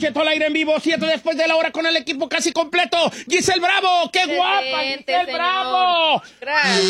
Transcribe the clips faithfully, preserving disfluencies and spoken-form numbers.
Cheto al aire en vivo, siete después de la hora con el equipo casi completo. Giselle Bravo, qué Excelente, guapa, Giselle señor. Bravo. Gracias.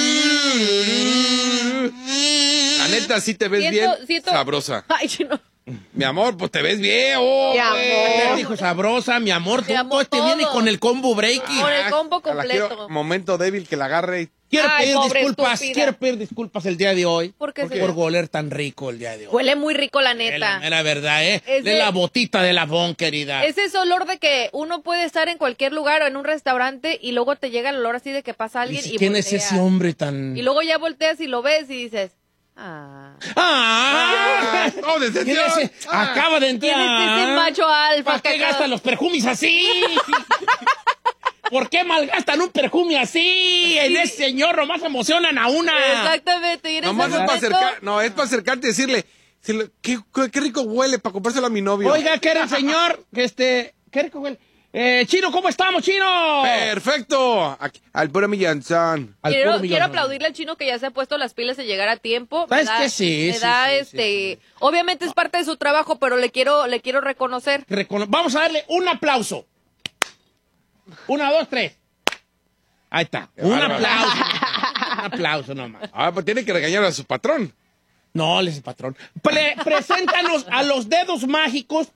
La neta, sí te ves Siento- bien siento- sabrosa. Ay, no. Mi amor, pues te ves bien. Oh, Mi güey. amor. Te dijo sabrosa, mi amor, Mi tú amor, te viene todo. con el combo breaking. Con el combo Ah, la quiero- completo. momento débil que la agarre. y- Quiero Ay, pedir pobre disculpas, estúpida. quiero pedir disculpas el día de hoy. ¿Por qué, Por señor? oler tan rico el día de hoy. Huele muy rico, la Es la neta. mera verdad, ¿eh? Ese- De la botita de la Bon, querida. Es ese olor de que uno puede estar en cualquier lugar o en un restaurante y luego te llega el olor así de que pasa ¿Y alguien y, si quién es volteas. ese hombre tan...? Y luego ya volteas y lo ves y dices, ah. ¡Ah! ¡Oh, decepción! ¿Quién es ese? Ah. Acaba de entrar. ¿Quién es ese macho alfa? ¿Para qué que acaba- gastan los perfumes así? ¿Por qué malgastan un perfume así? En ese señor nomás emocionan a una. Exactamente. Y en Nomás ese es para momento- acercar, no, es para acercarte y decirle, decirle, ¿qué, qué, qué rico huele para comprárselo a mi novio. Oiga, ¿qué era el señor? Que este... ¿Qué rico huele? Eh, Chino, ¿cómo estamos, Chino? Perfecto. Aquí, al puro millanzón. Al Quiero, puro quiero millón. aplaudirle al Chino que ya se ha puesto las pilas de llegar a tiempo. Me ¿Sabes da- qué? Sí, me sí, da sí, este, sí, sí. obviamente es parte de su trabajo, pero le quiero, le quiero reconocer. Recono- Vamos a darle un aplauso. Una, dos, tres. Ahí está. Qué Un bárbaro. aplauso. Un aplauso nomás. Ah, pues tiene que regañar a su patrón. No, él es el patrón. Pre- preséntanos a los dedos mágicos.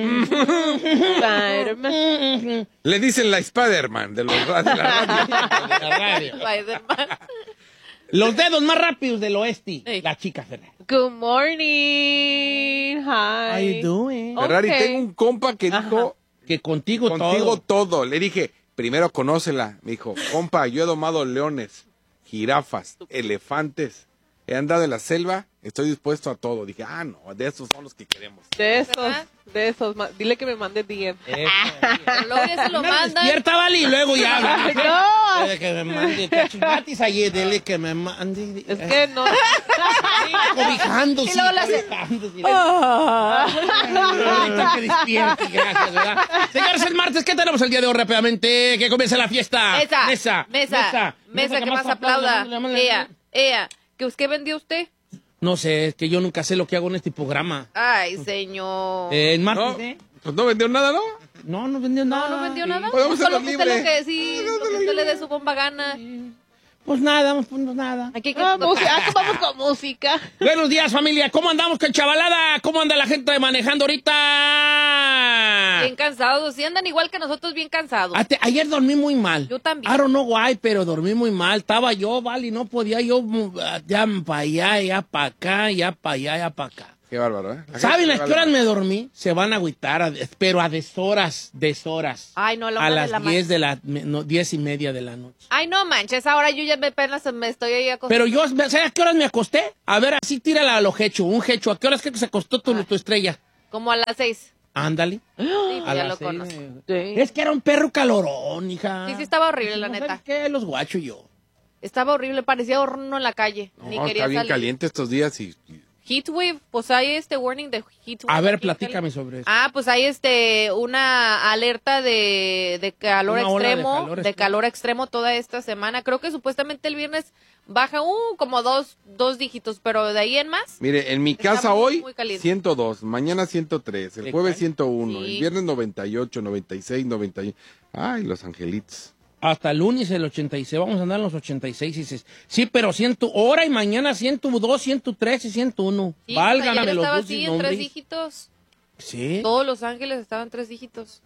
Spider-Man. Le dicen la Spider-Man de, los ra- de la radio. La radio. Spider-Man. Los dedos más rápidos del oeste. Ey. La chica Ferrari. Good morning. Hi. doing? Ferrari, Ok. tengo un compa que dijo, Que contigo, contigo todo. todo. Le dije, primero conócela. Me dijo, compa, yo he domado leones, jirafas, elefantes. He andado en la selva, estoy dispuesto a todo. Dije, ah, no, de esos son los que queremos. De esos, ¿Verdad? de esos. ma- Dile que me mande D M. Eso. Pero luego ya se lo Primero mandan. despierta, vale, y luego ya habla. No. Dile que me mande. Cachimatis allí, dile que me mande. Es que no. Cobijándose. Y luego la hace- cobijándose. Ah. Ahorita que despierte, gracias, ¿verdad? Señores, el martes, ¿qué tenemos el día de hoy rápidamente? Que comience la fiesta. Mesa, Mesa. mesa, mesa, que más aplauda. Mándale, mándale. Ea, ea. ¿Que ¿Qué vendió usted? No sé, es que yo nunca sé lo que hago en este programa. Ay, señor. Eh, en No, martes, ¿eh? pues no vendió nada, ¿no? No, no vendió nada. No, no vendió nada. Podemos Solo hacerlo que usted lo libre. que sí, lo que usted le dé su bomba gana. Pues nada, pues nada. Aquí hay que Ah, música. Ah, vamos con música. Buenos días, familia. ¿Cómo andamos con chavalada? ¿Cómo anda la gente manejando ahorita? bien cansados. Sí andan igual que nosotros, bien cansados. Ate- ayer dormí muy mal. Yo también. I don't know why, pero dormí muy mal. Estaba yo, vale, y no podía yo mm, ya para allá, ya para acá, ya para allá, ya para acá. Qué bárbaro, ¿eh? La ¿Saben gente a vale qué horas madre. me dormí? Se van a agüitar, a- pero a deshoras, deshoras. Ay, no, a la A una de las la diez ma- de la, me- no, diez y media de la noche. Ay, no manches, ahora yo ya me apenas me estoy ahí acostando. Pero yo, ¿sabes a qué horas me acosté? A ver, así tírala a lo hecho, un hecho. ¿A qué horas crees que se acostó tu, tu estrella? Como a las seis. Ándale. Sí, A ya las lo seis, conozco. eh. Es que era un perro calorón, hija. Sí, sí estaba horrible, la No neta. sabes qué, los guacho yo. Estaba horrible, parecía horno en la calle. Ni No, quería está bien salir. caliente estos días y... y- Heatwave, pues hay este warning de heatwave. A ver, aquí en platícame Cali. sobre eso. Ah, pues hay este una alerta de, de calor Una ola de extremo, de calor calor, extremo. extremo toda esta semana. Creo que supuestamente el viernes baja uh, como dos, dos dígitos, pero de ahí en más. Mire, en mi Está casa muy, hoy muy caliente. ciento dos, mañana ciento tres, el ¿De jueves cuál? ciento uno, Sí. el viernes noventa y ocho, noventa y seis, noventa y uno. Ay, los angelitos. Hasta el lunes el ochenta y seis, vamos a andar en los ochenta y seis y dices, sí, pero ciento, hora y mañana ciento dos, ciento tres y ciento uno. Sí, Válgame ayer los estaba dos así sin en tres nombres. dígitos. Sí, Todos Los Ángeles estaban en tres dígitos.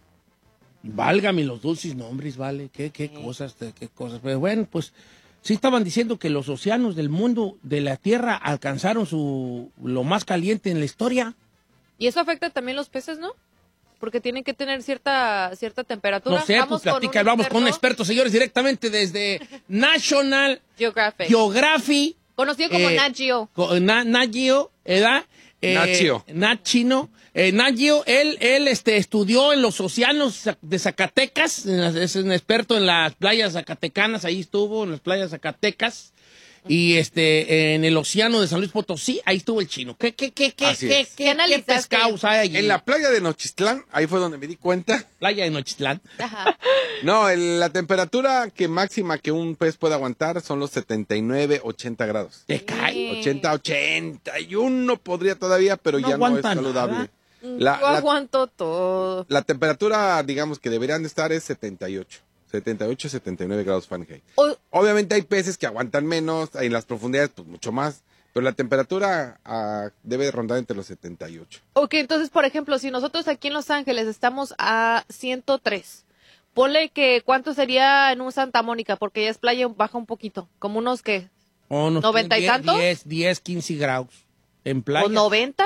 válgame los dulces nombres, vale, qué, qué cosas, de- qué cosas. Pero bueno, pues sí estaban diciendo que los océanos del mundo, de la Tierra, alcanzaron su lo más caliente en la historia. Y eso afecta también los peces, ¿no? Porque tienen que tener cierta cierta temperatura. No sé, pues platica, vamos con un experto, señores, directamente desde National Geographic. Geography. Conocido como Eh, Nat Geo. Co- Na- Nat Geo, ¿verdad? Eh, Nat Geo. Nat Chino. Eh, Nat Geo, él, él este, estudió en los océanos de Zacatecas, en las- es un experto en las playas zacatecanas, ahí estuvo, en las playas zacatecas, y este, en el océano de San Luis Potosí, ahí estuvo el Chino. ¿Qué, qué, qué, qué, Así qué, es. qué, ¿Qué qué analizaste? pescados hay allí? En la playa de Nochistlán, ahí fue donde me di cuenta. playa de Nochitlán. Ajá. No, el- la temperatura que máxima que un pez puede aguantar son los setenta y nueve, ochenta grados. Te cae. ochenta, ochenta y uno podría todavía, pero No ya no es aguanta saludable. nada. La, Yo la- aguanto todo. la temperatura, digamos, que deberían de estar es setenta y ocho. setenta y ocho, setenta y nueve grados Fahrenheit. O- Obviamente hay peces que aguantan menos, en las profundidades pues mucho más, pero la temperatura ah, debe rondar entre los setenta y ocho. ok, entonces, por ejemplo, si nosotros aquí en Los Ángeles estamos a ciento tres, ponle que cuánto sería en un Santa Mónica, porque ya es playa, baja un poquito, como unos que, Oh, no, ¿noventa y diez, tantos? diez, diez, quince grados en playa. o noventa,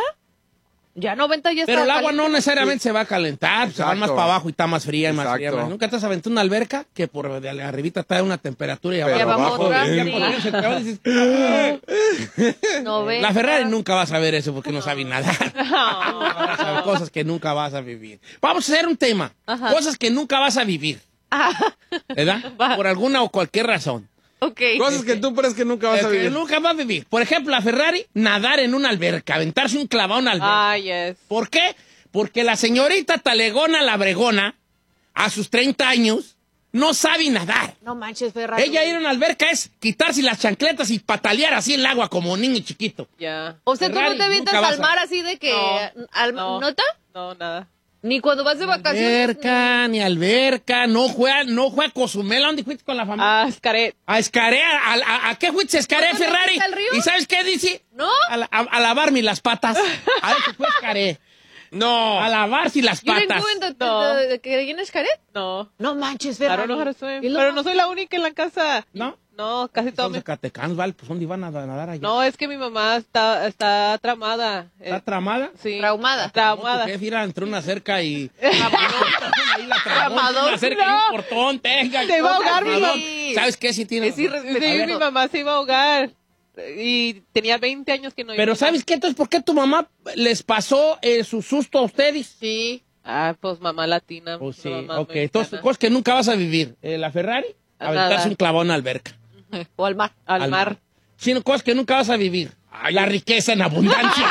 ya noventa ya está. Pero el agua no caliente. necesariamente se va a calentar, se va Exacto. más para abajo y está más fría y más Exacto. fría. más- ¿Nunca te has aventado una alberca que por de arribita está en una temperatura y Pero abajo? vamos abajo otra, bien. sí. Cuando se te va, dices, "Ah". noventa. La Ferrari nunca vas a ver eso porque no sabe nadar. Vas a ver cosas que nunca vas a vivir. Vamos a hacer un tema. Ajá. Cosas que nunca vas a vivir. ¿Verdad? Va. Por alguna o cualquier razón. Ok. Cosas que tú crees que nunca vas Eh, a que vivir. nunca vas a vivir. Por ejemplo, la Ferrari, nadar en una alberca, aventarse un clavado en una alberca. Ah, yes. ¿Por qué? Porque la señorita Talegona la Bregona, a sus treinta años, no sabe nadar. No manches, Ferrari. Ella ir a una alberca es quitarse las chancletas y patalear así en el agua como un niño chiquito. Ya. O sea, tú Ferrari, no te avientas nunca vas al a- mar así de que... No, al, no. ¿Nota? No, nada. Ni cuando vas de vacaciones. Alberca, ni alberca, no juega, no juega Cozumel. ¿A dónde fuiste con la familia? Ah, Scaret. A Escarea, a, a- ¿a qué fuiste a Escarea, ¿No te Ferrari? metiste al río? ¿Y sabes qué dice? ¿No? A, la- a- a lavarme las patas. A ver, fue Escarea. No. A lavarse las You didn't patas. go in the, No. the- the- que en Xcaret? No. No manches, I Ferrari. don't know how to swim. Y lo- Pero no soy la única en la casa. ¿No? No, casi todo Son mi... Zacatecanos, ¿vale? Pues ¿dónde iban a nadar allá? No, es que mi mamá está, está tramada. ¿Está Eh, tramada? sí. Traumada. Traumada. ¿Qué ir entre una cerca y... Ahí la tramó, Tramador, una cerca y no. un portón, tenga. Te va a ahogar, mi Tramador. mamá. ¿Sabes qué? Sí tiene... Es irrespetuoso. Sí, A ver. mi mamá se iba a ahogar. Y tenía veinte años que no iba. Pero ¿sabes qué? Entonces, ¿por qué tu mamá les pasó eh, su susto a ustedes? Sí. Ah, pues mamá latina. Pues sí, mamá ok. mexicana. Entonces, cosas que nunca vas a vivir. Eh, la Ferrari, A aventarse nada. un clavón en la alberca. O al mar. Al, Al mar. Sino cosas que nunca vas a vivir. La riqueza en abundancia.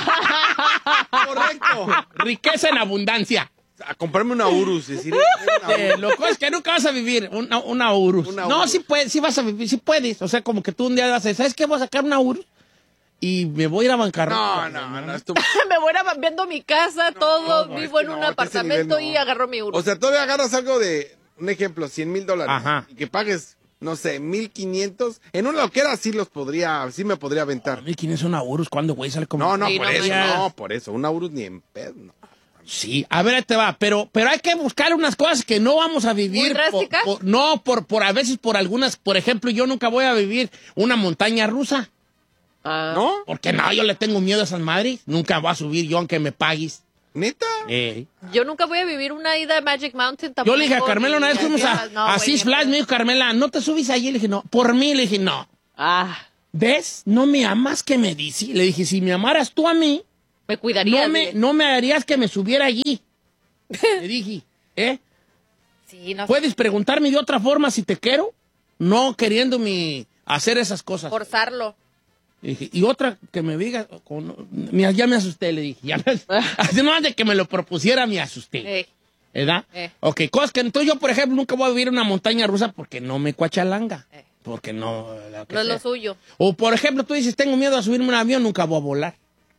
Correcto. Riqueza en abundancia. A comprarme una Urus. Decir, una Eh, Urus. lo cosas que nunca vas a vivir. Una, una Urus. Una No, Urus. sí puedes, sí vas a vivir, sí puedes. O sea, como que tú un día vas a decir, ¿sabes qué? Voy a sacar una Urus y me voy a ir a bancarrota. No, no, no. Esto... Me voy a viendo mi casa, todo, no, vivo es en que un no, es que ese apartamento nivel no. y agarro mi euro. O sea, todavía agarras algo de, un ejemplo, cien mil dólares. Ajá. Y que pagues, no sé, mil quinientos. En una loquera sí los podría, sí me podría aventar. mil quinientos una Urus, ¿cuándo, güey? Sale como... No, no, Sí, por no eso, manches. no, por eso. Una Urus ni en pedo, no. Sí, a ver, ahí te va, pero, pero hay que buscar unas cosas que no vamos a vivir. ¿Muy por- drásticas? por- no, por, por a veces por algunas, por ejemplo, yo nunca voy a vivir una montaña rusa. Ah. ¿No? Porque no, yo le tengo miedo a esas madres. Nunca voy a subir yo aunque me pagues. ¿Neta? Eh. Yo nunca voy a vivir una ida a Magic Mountain Yo tampoco. le dije a Carmela una vez, ni fuimos a, así, no, a güey, Six ni- Flags, me dijo Carmela, ¿no te subes allí? Le dije, no. Por mí, le dije, no. Ah. ¿Ves? ¿No me amas que me dice? Le dije, si me amaras tú a mí, Me cuidaría. no me, no me harías que me subiera allí. Le dije, ¿eh? Sí, no. ¿Puedes preguntarme de otra forma si te quiero? No queriéndome hacer esas cosas. Forzarlo. Le dije, y otra que me diga, con- mira, ya me asusté, le dije. Ya me, así no de que me lo propusiera, me asusté. Eh, ¿Verdad? Eh. Ok, cosas que entonces yo, por ejemplo, nunca voy a vivir en una montaña rusa porque no me cuachalanga. Eh. Porque no... lo que no es sea. lo suyo. O, por ejemplo, tú dices, tengo miedo a subirme a un avión, nunca voy a volar.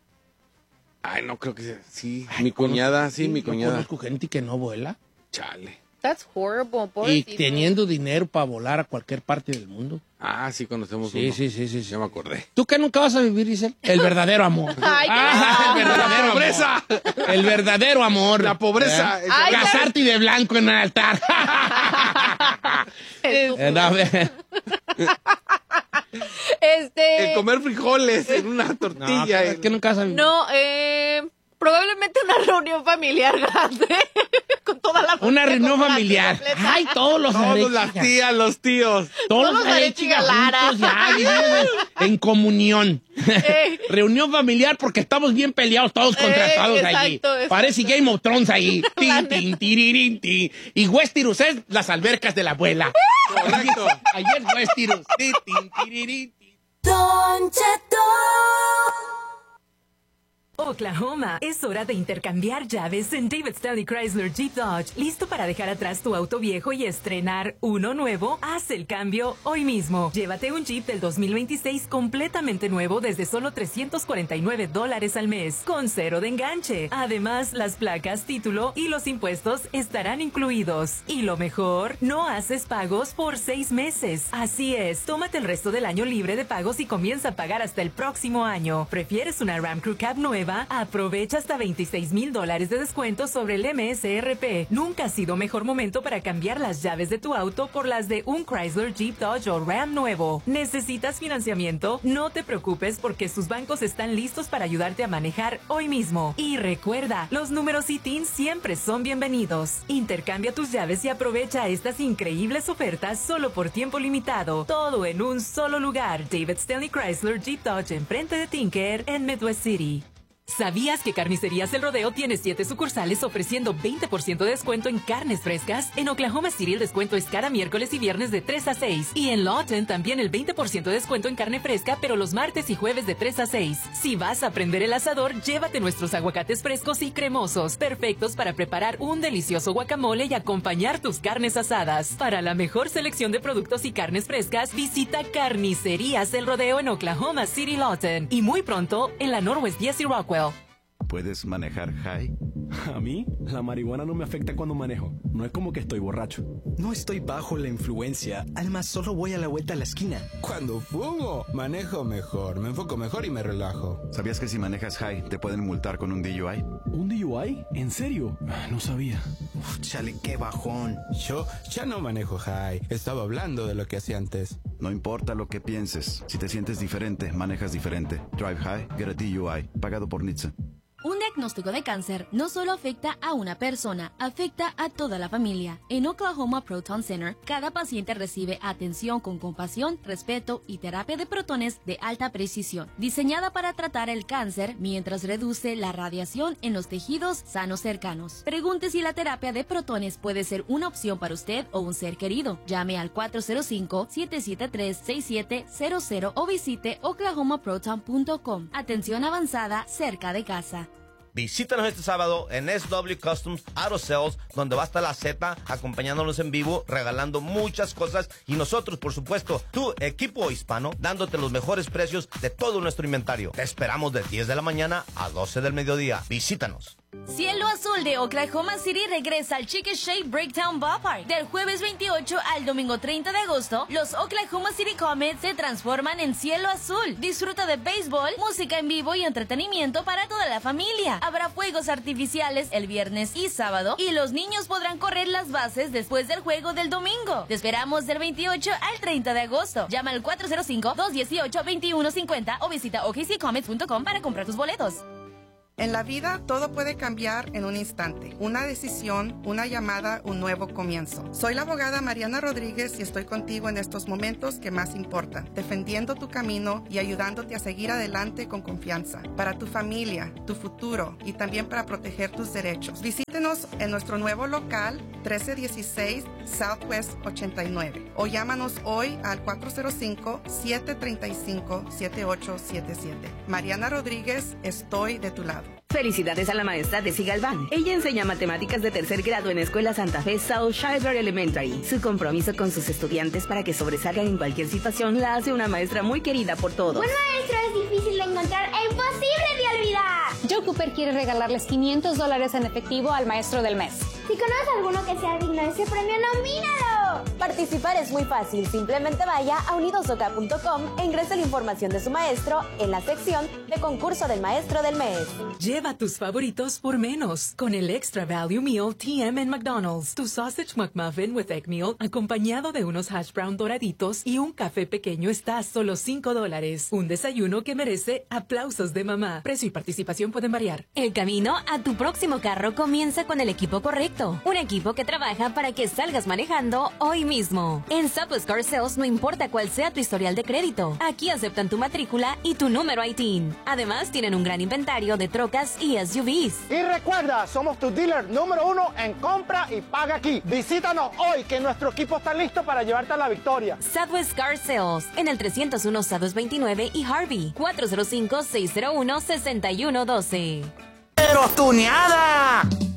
Ay, no creo que sea. Sí, mi cuñada, sí, mi Yo cuñada. conozco gente que no vuela. Chale. That's horrible, Y pobrecito. teniendo dinero para volar a cualquier parte del mundo. Ah, sí, conocemos Sí, uno. sí, sí, sí, sí. Ya me acordé. ¿Tú qué nunca vas a vivir, Giselle? El verdadero amor. Ay, qué Ah, el verdadero amor. pobreza. El verdadero amor. La pobreza. ¿Eh? Ay, Casarte de blanco en el altar. Estúpido. Eh, no, ve- Este. El comer frijoles en una no, tortilla. es que nunca vas a vivir. No, eh. Probablemente una reunión familiar grande. Con toda la familia. Una reunión completa, familiar. completa. Ay, todos los Todos Arechiga. las tías, los tíos. Todos los Todos los Arechiga Arechiga Lara. juntos ya, viviendo en comunión. Eh. Reunión familiar porque estamos bien peleados todos contra Eh, todos exacto, allí. exacto. Parece Game of Thrones ahí. La Tin, tin, tirirín, tin. Y Westeros es las albercas de la abuela. Correcto. Allí es Westeros. Tin, tin, tirirín, tin. Don Cheto. Oklahoma, es hora de intercambiar llaves en David Stanley Chrysler Jeep Dodge. ¿Listo para dejar atrás tu auto viejo y estrenar uno nuevo? Haz el cambio hoy mismo. Llévate un Jeep del dos mil veintiséis completamente nuevo desde solo trescientos cuarenta y nueve dólares al mes, con cero de enganche. Además, las placas, título y los impuestos estarán incluidos. Y lo mejor, no haces pagos por seis meses. Así es, tómate el resto del año libre de pagos y comienza a pagar hasta el próximo año. ¿Prefieres una Ram Crew Cab nueva? Aprovecha hasta veintiséis mil dólares de descuento sobre el M S R P. Nunca ha sido mejor momento para cambiar las llaves de tu auto por las de un Chrysler, Jeep, Dodge o Ram nuevo. ¿Necesitas financiamiento? No te preocupes porque sus bancos están listos para ayudarte a manejar hoy mismo. Y recuerda, los números I T I N siempre son bienvenidos. Intercambia tus llaves y aprovecha estas increíbles ofertas solo por tiempo limitado. Todo en un solo lugar. David Stanley Chrysler Jeep Dodge enfrente de Tinker en Midwest City. ¿Sabías que Carnicerías El Rodeo tiene siete sucursales ofreciendo veinte por ciento de descuento en carnes frescas? En Oklahoma City el descuento es cada miércoles y viernes de tres a seis. Y en Lawton también el veinte por ciento de descuento en carne fresca, pero los martes y jueves de tres a seis. Si vas a prender el asador, llévate nuestros aguacates frescos y cremosos, perfectos para preparar un delicioso guacamole y acompañar tus carnes asadas. Para la mejor selección de productos y carnes frescas, visita Carnicerías El Rodeo en Oklahoma City, Lawton. Y muy pronto en la Northwest diez y Rockwell. ¿Puedes manejar high? A mí, la marihuana no me afecta cuando manejo. No es como que estoy borracho. No estoy bajo la influencia. Además, solo voy a la vuelta a la esquina. Cuando fumo, manejo mejor, me enfoco mejor y me relajo. ¿Sabías que si manejas high te pueden multar con un D U I? ¿Un D U I? ¿En serio? No sabía. Uf, chale, qué bajón. Yo ya no manejo high. Estaba hablando de lo que hacía antes. No importa lo que pienses. Si te sientes diferente, manejas diferente. Drive high, get a D U I. Pagado por N H T S A. Un diagnóstico de cáncer no solo afecta a una persona, afecta a toda la familia. En Oklahoma Proton Center, cada paciente recibe atención con compasión, respeto y terapia de protones de alta precisión, diseñada para tratar el cáncer mientras reduce la radiación en los tejidos sanos cercanos. Pregunte si la terapia de protones puede ser una opción para usted o un ser querido. Llame al cuatro cero cinco, siete siete tres, seis siete cero cero o visite oklahoma proton punto com. Atención avanzada cerca de casa. Visítanos este sábado en S W Customs Auto Sales, donde va a estar la Z acompañándonos en vivo, regalando muchas cosas y nosotros, por supuesto, tu equipo hispano, dándote los mejores precios de todo nuestro inventario. Te esperamos de diez de la mañana a doce del mediodía. Visítanos. Cielo Azul de Oklahoma City regresa al Chicken Shake Breakdown Ballpark. Del jueves veintiocho al domingo treinta de agosto, los Oklahoma City Comets se transforman en Cielo Azul. Disfruta de béisbol, música en vivo y entretenimiento para toda la familia. Habrá fuegos artificiales el viernes y sábado y los niños podrán correr las bases después del juego del domingo. Te esperamos del veintiocho al treinta de agosto. Llama al cuatro cero cinco, dos uno ocho, dos uno cinco cero o visita o k c comets punto com para comprar tus boletos. En la vida todo puede cambiar en un instante. Una decisión, una llamada, un nuevo comienzo. Soy la abogada Mariana Rodríguez y estoy contigo en estos momentos que más importan, defendiendo tu camino y ayudándote a seguir adelante con confianza. Para tu familia, tu futuro y también para proteger tus derechos. Visítenos en nuestro nuevo local trece dieciséis Southwest ochenta y nueve o llámanos hoy al cuatro cero cinco, siete tres cinco, siete ocho siete siete. Mariana Rodríguez, estoy de tu lado. Felicidades a la maestra Desi Galván. Ella enseña matemáticas de tercer grado en Escuela Santa Fe South Shiver Elementary. Su compromiso con sus estudiantes para que sobresalgan en cualquier situación la hace una maestra muy querida por todos. Un maestro es difícil de encontrar e imposible de olvidar. Joe Cooper quiere regalarles quinientos dólares en efectivo al maestro del mes. Si conoces a alguno que sea digno de ese premio, nomínalo. Participar es muy fácil. Simplemente vaya a unidos o k punto com e ingrese la información de su maestro en la sección de concurso del maestro del mes. Lleva tus favoritos por menos con el Extra Value Meal T M en McDonald's. Tu Sausage McMuffin with Egg Meal acompañado de unos hash brown doraditos y un café pequeño está a solo cinco dólares. Un desayuno que merece aplausos de mamá. Precio y participación pueden variar. El camino a tu próximo carro comienza con el equipo correcto. Un equipo que trabaja para que salgas manejando hoy mismo. mismo. En Southwest Car Sales no importa cuál sea tu historial de crédito. Aquí aceptan tu matrícula y tu número I T I N. Además, tienen un gran inventario de trocas y S U Vs. Y recuerda, somos tu dealer número uno en compra y paga aquí. Visítanos hoy, que nuestro equipo está listo para llevarte a la victoria. Southwest Car Sales, en el trescientos uno Southwest veintinueve y Harvey, cuatro cero cinco, seis cero uno, seis uno uno dos. ¡Pero tuneada!